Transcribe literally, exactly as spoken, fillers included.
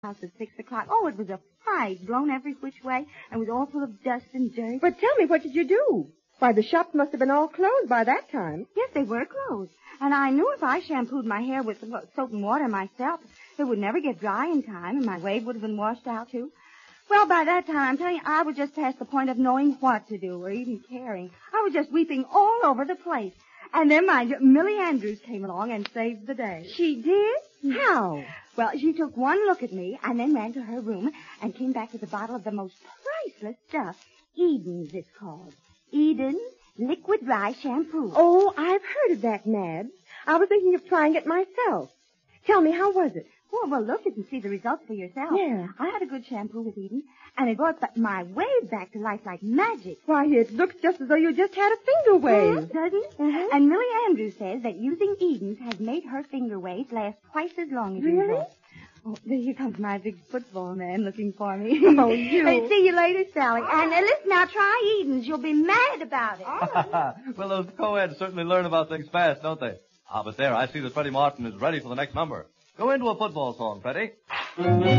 house at six o'clock. Oh, it was a fight, blown every which way, and was all full of dust and dirt. But tell me, what did you do? Why, the shops must have been all closed by that time. Yes, they were closed. And I knew if I shampooed my hair with soap and water myself, it would never get dry in time, and my wave would have been washed out, too. Well, by that time, I'm telling you, I was just past the point of knowing what to do or even caring. I was just weeping all over the place. And then my Millie Andrews came along and saved the day. She did? How? Well, she took one look at me and then ran to her room and came back with a bottle of the most priceless stuff. Eden's, it's called. Eden's Liquid Dry Shampoo. Oh, I've heard of that, Mad. I was thinking of trying it myself. Tell me, how was it? Oh, well, look, you can see the results for yourself. Yeah. I had a good shampoo with Eden, and it brought my wave back to life like magic. Why, it looks just as though you just had a finger wave. Mm-hmm, doesn't it? Mm-hmm. And Millie Andrews says that using Eden's has made her finger waves last twice as long as Really? usual. Oh, there here comes my big football man looking for me. Oh, you. Hey, see you later, Sally. And uh, listen, now, try Eden's. You'll be mad about it. Well, those co-eds certainly learn about things fast, don't they? Ah, but there, I see that Freddie Martin is ready for the next number. Go into a football song, Freddie.